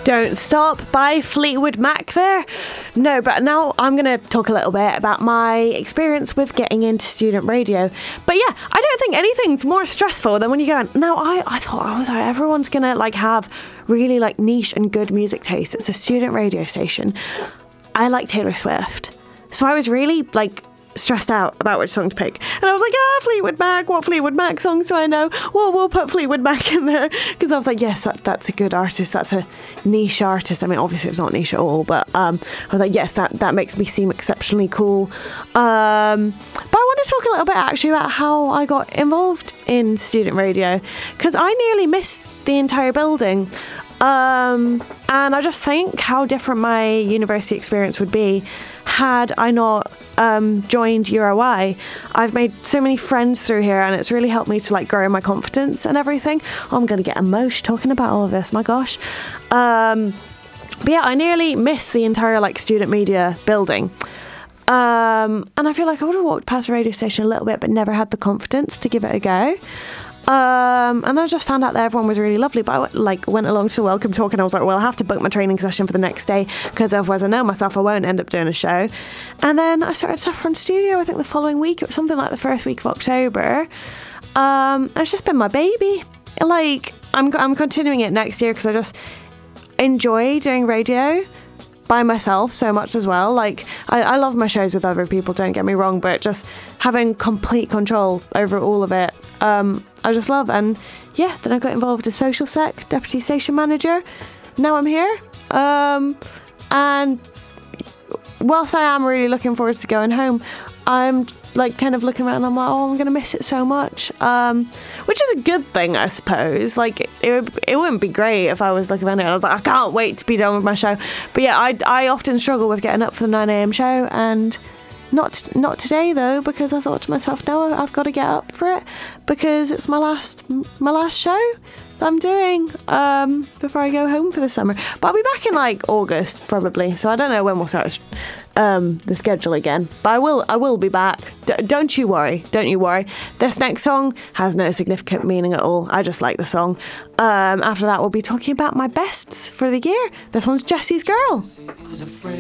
Don't Stop by Fleetwood Mac there. No, but now I'm going to talk a little bit about my experience with getting into student radio. But yeah, I don't think anything's more stressful than when you go, now I thought I was like, everyone's going to like have really like niche and good music taste. It's a student radio station. I like Taylor Swift. So I was really like stressed out about which song to pick, and I was like, Fleetwood Mac, what Fleetwood Mac songs do I know? Well, we'll put Fleetwood Mac in there, because I was like, yes, that's a good artist, that's a niche artist. I mean, obviously it's not niche at all, but I was like, yes, that makes me seem exceptionally cool. But I want to talk a little bit actually about how I got involved in student radio, because I nearly missed the entire building. And I just think how different my university experience would be had I not joined URY. I've made so many friends through here, and it's really helped me to like grow my confidence and everything. I'm going to get emotional talking about all of this, my gosh. But yeah, I nearly missed the entire like student media building. And I feel like I would have walked past the radio station a little bit, but never had the confidence to give it a go. And I just found out that everyone was really lovely, but I went along to the welcome talk, and I was like, well, I have to book my training session for the next day, because otherwise I know myself, I won't end up doing a show. And then I started Saffron Studio, I think the following week, or something like the first week of October. It's just been my baby. Like, I'm continuing it next year, because I just enjoy doing radio by myself so much as well. Like, I love my shows with other people, don't get me wrong, but just having complete control over all of it, I just love. And yeah, then I got involved as social sec, deputy station manager. Now I'm here. And whilst I am really looking forward to going home, I'm like kind of looking around and I'm like, I'm going to miss it so much. Which is a good thing, I suppose. Like, it wouldn't be great if I was looking around and I was like, I can't wait to be done with my show. But yeah, I often struggle with getting up for the 9 a.m. show, and not today though, because I thought to myself, no, I've got to get up for it, because it's my last show that I'm doing before I go home for the summer. But I'll be back in like August probably, so I don't know when we'll start the schedule again, but I will be back. Don't you worry. This next song has no significant meaning at all. I just like the song. After that, we'll be talking about my bests for the year. This one's Jesse's Girl.